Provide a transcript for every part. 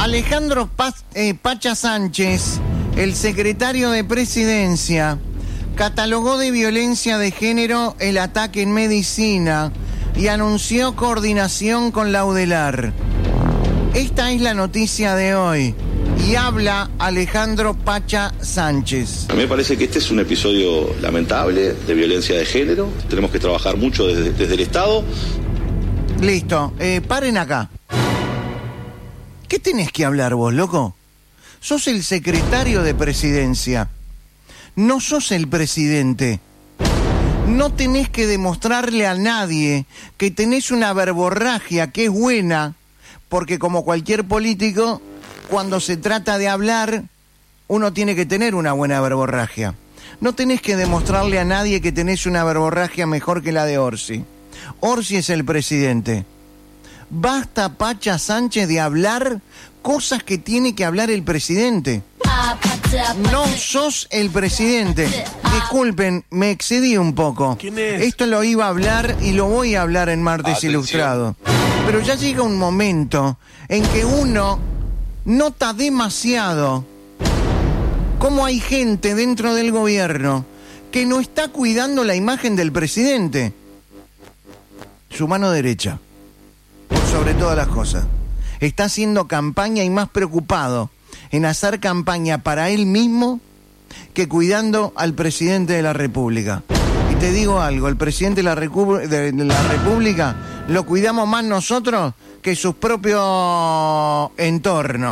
Alejandro Pacha Sánchez, el secretario de Presidencia, catalogó de violencia de género el ataque en medicina y anunció coordinación con la UDELAR. Esta es la noticia de hoy y habla Alejandro Pacha Sánchez. A mí me parece que este es un episodio lamentable de violencia de género. Tenemos que trabajar mucho desde el Estado. Listo, paren acá. ¿Qué tenés que hablar vos, loco? Sos el secretario de Presidencia. No sos el presidente. No tenés que demostrarle a nadie que tenés una verborragia que es buena, porque como cualquier político, cuando se trata de hablar, uno tiene que tener una buena verborragia. No tenés que demostrarle a nadie que tenés una verborragia mejor que la de Orsi. Orsi es el presidente. Basta, Pacha Sánchez, de hablar cosas que tiene que hablar el presidente. No sos el presidente. Disculpen, me excedí un poco. ¿Quién es? Esto lo iba a hablar y lo voy a hablar en Martes Ilustrado. Pero ya llega un momento en que uno nota demasiado cómo hay gente dentro del gobierno que no está cuidando la imagen del presidente. Su mano derecha, por sobre todas las cosas. Está haciendo campaña y más preocupado en hacer campaña para él mismo que cuidando al presidente de la República. Y te digo algo, el presidente de la República lo cuidamos más nosotros que sus propios entornos.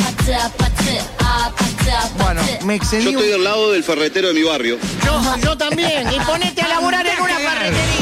Bueno, me excedí. Yo estoy al lado del ferretero de mi barrio. Yo también. Y ponete a laburar en una ferretería.